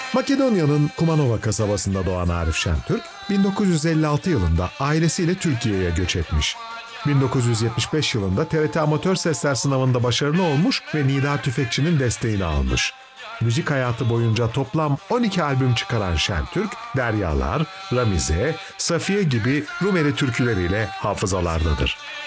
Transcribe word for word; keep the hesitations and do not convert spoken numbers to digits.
Makedonya'nın Kumanova kasabasında doğan Arif Şentürk, bin dokuz yüz elli altı yılında ailesiyle Türkiye'ye göç etmiş. bin dokuz yüz yetmiş beş yılında T R T Amatör Sesler sınavında başarılı olmuş ve Nida Tüfekçi'nin desteğini almış. Müzik hayatı boyunca toplam on iki albüm çıkaran Şentürk, Deryalar, Ramize, Safiye gibi Rumeli türküleriyle hafızalardadır.